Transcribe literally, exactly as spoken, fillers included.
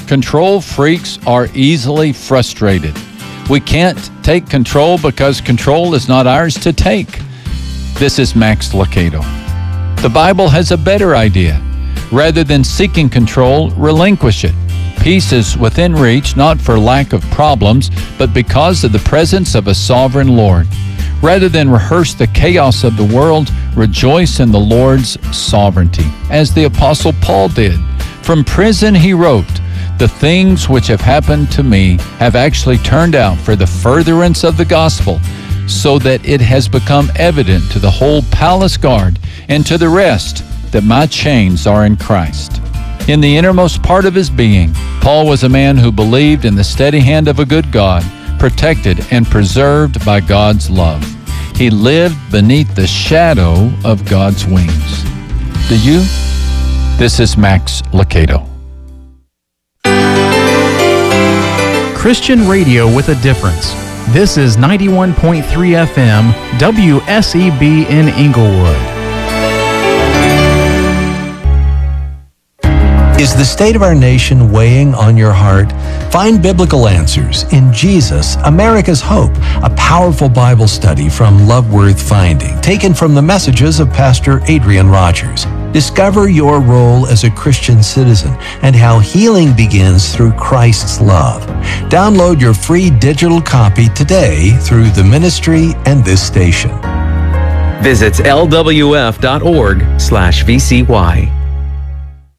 Control freaks are easily frustrated. We can't take control because control is not ours to take. This is Max Lucado. The Bible has a better idea. Rather than seeking control, relinquish it. Peace is within reach, not for lack of problems, but because of the presence of a sovereign Lord. Rather than rehearse the chaos of the world, rejoice in the Lord's sovereignty, as the Apostle Paul did. From prison he wrote, "The things which have happened to me have actually turned out for the furtherance of the gospel, so that it has become evident to the whole palace guard and to the rest that my chains are in Christ." In the innermost part of his being, Paul was a man who believed in the steady hand of a good God, protected and preserved by God's love. He lived beneath the shadow of God's wings. Do you? This is Max Lucado. Christian radio with a difference. This is ninety-one point three F M, W S E B in Inglewood. Is the state of our nation weighing on your heart? Find biblical answers in Jesus, America's Hope, a powerful Bible study from Love Worth Finding, taken from the messages of Pastor Adrian Rogers. Discover your role as a Christian citizen and how healing begins through Christ's love. Download your free digital copy today through the ministry and this station. Visit L W F dot org slash V C Y.